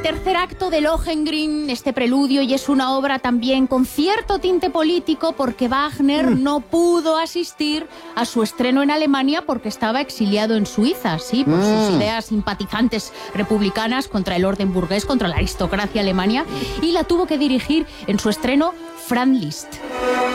tercer acto de Lohengrin, este preludio, y es una obra también con cierto tinte político porque Wagner no pudo asistir a su estreno en Alemania porque estaba exiliado en Suiza, sí, por sus ideas simpatizantes republicanas contra el orden burgués, contra la aristocracia alemana, y la tuvo que dirigir en su estreno Franz Liszt.